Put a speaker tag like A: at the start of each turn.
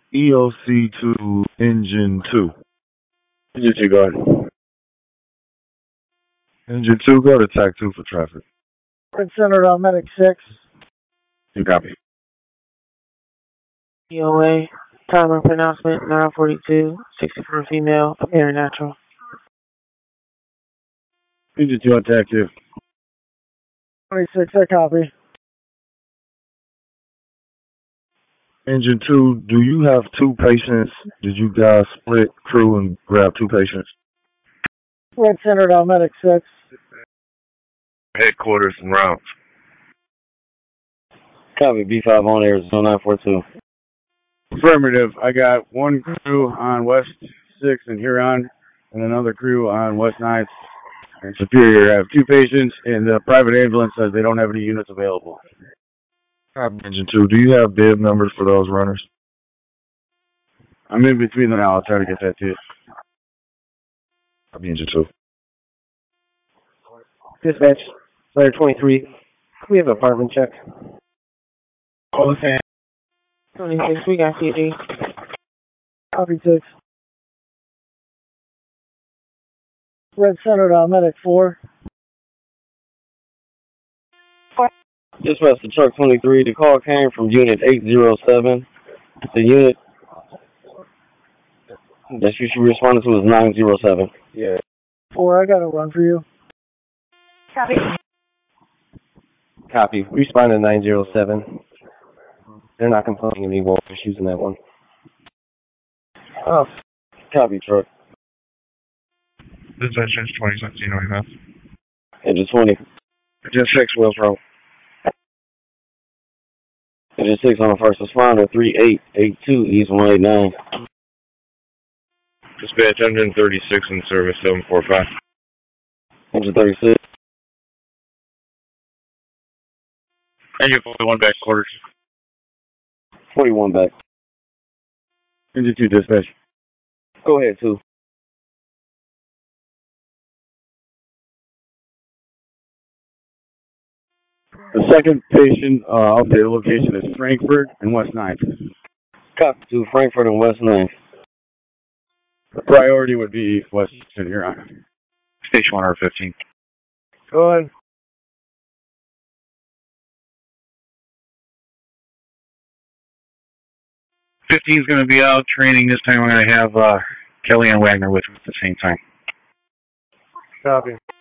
A: EOC to Engine 2.
B: Engine 2, go ahead.
A: Engine 2, go to TAC 2 for traffic.
C: Red Center on Medic 6.
B: You copy.
D: EOA, timer pronouncement 9:42, 64 female, air natural.
B: Engine 2 on TAC 2.
C: 26, I copy.
A: Engine 2, do you have 2 patients? Did you guys split crew and grab 2 patients?
C: Red Center on Medic 6.
A: Headquarters and routes.
B: Copy, B5 on air, 0942. Affirmative. I got one crew on West 6 and Huron, and another crew on West 9th and Superior. I have 2 patients, and the private ambulance says they don't have any units available.
A: Engine 2, do you have bib numbers for those runners?
B: I'm in between them now. I'll try to get that to you.
A: Engine 2.
E: Dispatch, letter 23. We have an apartment check.
D: Okay. 26, we got CD.
C: Copy 6. Red Center on Medic 4.
B: Dispatch to truck 23. The call came from unit 807. The unit that you should respond to is 907.
E: Yeah.
C: 4, I got a run for you.
D: Copy.
E: Copy. Respond to 907. They're not complaining anymore for using that one.
B: Oh. Copy, truck.
A: Dispatch, Engine 20, 17, right now.
B: Engine 20.
A: Engine 6, Wheels Road.
B: Engine 6 on the first responder, 3882 East 189.
A: Dispatch, Engine 36 in service, 745.
B: Engine 36.
A: Engine 41 back quarters.
B: 41 back. Engine 2 dispatch. Go ahead, 2. The second patient, update location is Frankfurt and West 9th. Copy to Frankfurt and West 9th. The priority would be West and Huron.
A: Station 115.
C: Go ahead.
A: 15 is going to be out training. This time I'm going to have Kellyanne Wagner with me at the same time.
C: Copy.